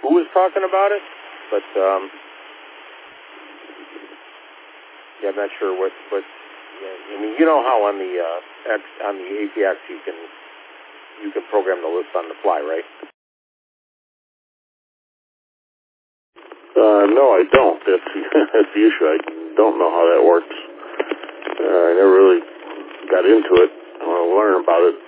who was talking about it, but yeah, I'm not sure what. Yeah, I mean, you know how on the APX you can program the list on the fly, right? No, I don't. That's the issue. I don't know how that works. I never really got into it. I want to learn about it.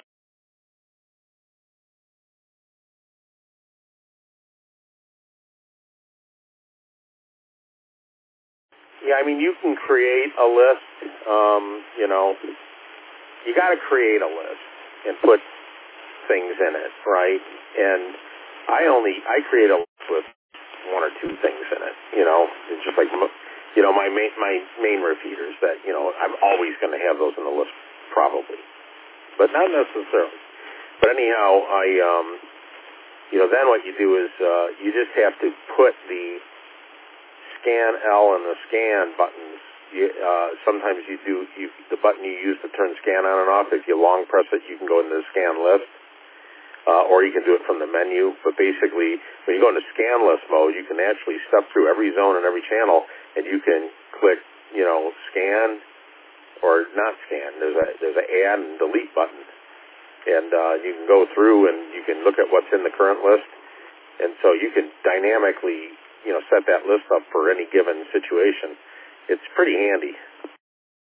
Yeah, I mean, you can create a list. You know, you got to create a list and put things in it, right? And I create a list with one or two things in it. You know, it's just like my main repeaters that I'm always going to have those in the list probably, but not necessarily. But anyhow, then what you do is you just have to put the scan L and the scan buttons. Sometimes the button you use to turn scan on and off, if you long press it, you can go into the scan list, or you can do it from the menu. But basically, when you go into scan list mode, you can actually step through every zone and every channel, and you can click, scan or not scan. There's an add and delete button, and you can go through and you can look at what's in the current list, and so you can dynamically set that list up for any given situation. It's pretty handy.